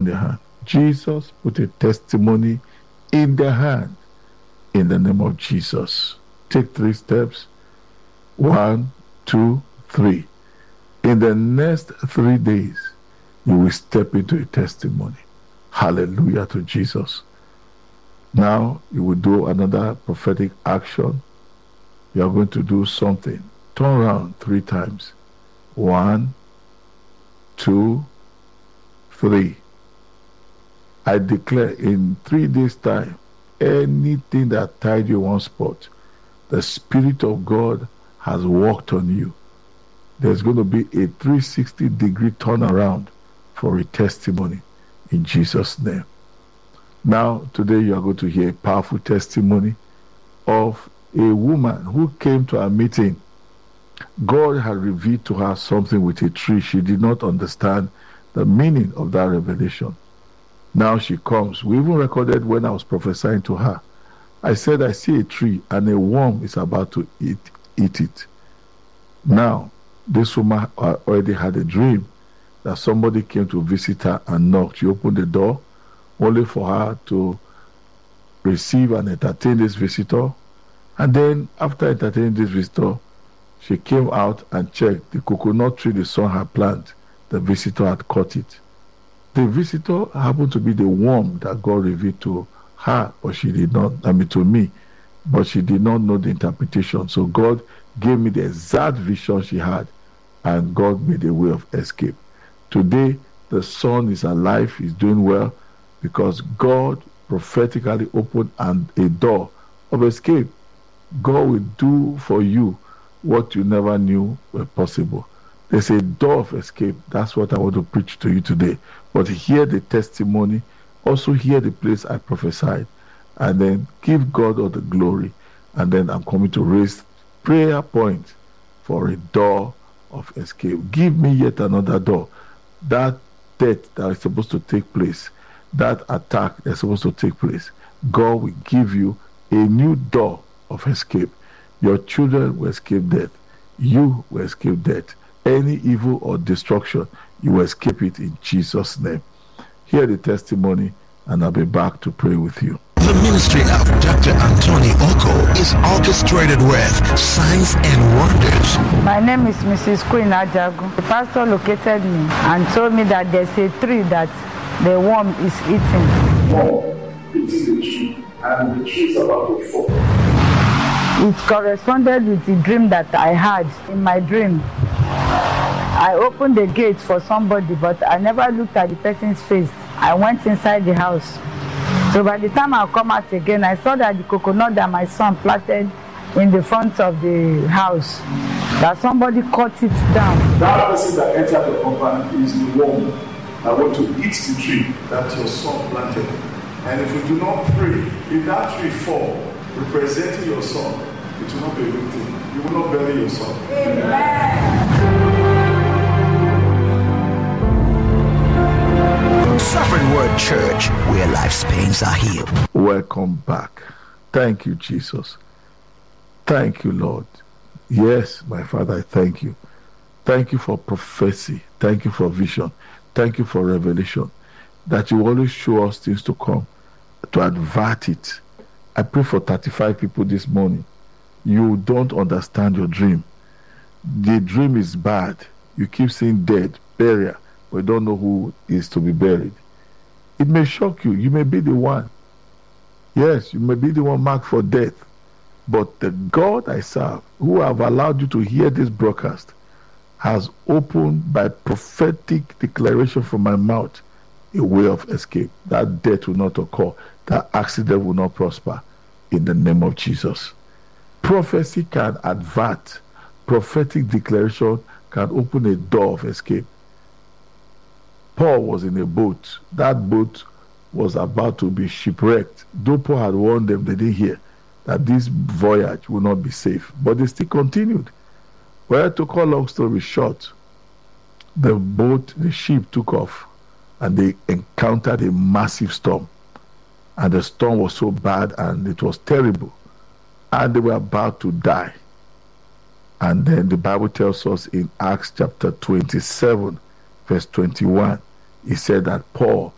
their hand. Jesus put a testimony in their hand in the name of Jesus. Take 3 steps. 1, 2, 3. In the next 3 days, you will step into a testimony. Hallelujah to Jesus. Now, you will do another prophetic action. You are going to do something. Turn around 3 times. 1, 2, 3. I declare in 3 days' time, anything that tied you one spot, the Spirit of God has worked on you. There's going to be a 360-degree turnaround for a testimony in Jesus' name. Now, today you are going to hear a powerful testimony of a woman who came to a meeting. God had revealed to her something with a tree. She did not understand the meaning of that revelation. Now she comes. We even recorded when I was prophesying to her. I said, I see a tree and a worm is about to eat it. Now, this woman already had a dream that somebody came to visit her and knocked. She opened the door only for her to receive and entertain this visitor. And then after entertaining this visitor, she came out and checked the coconut tree the son had planted. The visitor had cut it. The visitor happened to be the worm that God revealed to her, but she did not, to me, but she did not know the interpretation. So God gave me the exact vision she had, and God made a way of escape. Today, the son is alive, he's doing well, because God prophetically opened a door of escape. God will do for you what you never knew were possible. There's a door of escape. That's what I want to preach to you today. But hear the testimony, also hear the place I prophesied, and then give God all the glory. And then I'm coming to raise prayer point for a door of escape. Give me yet another door. That death that is supposed to take place, that attack that's supposed to take place, God will give you a new door of escape. Your children will escape death. You will escape death. Any evil or destruction, you will escape it in Jesus' name. Hear the testimony, and I'll be back to pray with you. The ministry of Dr. Anthony Oko is orchestrated with signs and wonders. My name is Mrs. Queen Ajagu. The pastor located me and told me that there's a tree that the worm is eating. Eating the tree, and the tree is about to fall. It corresponded with the dream that I had. In my dream, I opened the gate for somebody, but I never looked at the person's face. I went inside the house. So by the time I come out again, I saw that the coconut that my son planted in the front of the house, that somebody cut it down. That person that entered the compound is the worm that want to eat the tree that your son planted. And if we do not pray, if that tree fall, representing your son, it will not be a good thing. You will not bury your son. Amen. Sovereign Word Church, where life's pains are healed. Welcome back. Thank you, Jesus. Thank you, Lord. Yes, my Father, I thank you. Thank you for prophecy. Thank you for vision. Thank you for revelation. That you always show us things to come, to advert it. I pray for 35 people this morning. You don't understand your dream. The dream is bad. You keep seeing dead, burial, but you don't know who is to be buried. It may shock you. You may be the one. Yes, you may be the one marked for death. But the God I serve, who have allowed you to hear this broadcast, has opened by prophetic declaration from my mouth a way of escape. That death will not occur. That accident will not prosper in the name of Jesus. Prophecy can advert. Prophetic declaration can open a door of escape. Paul was in a boat. That boat was about to be shipwrecked. Though Paul had warned them, they didn't hear that this voyage will not be safe. But they still continued. Well, to cut long story short, the ship took off and they encountered a massive storm. And the storm was so bad and it was terrible. And they were about to die. And then the Bible tells us in Acts chapter 27, verse 21, it said that Paul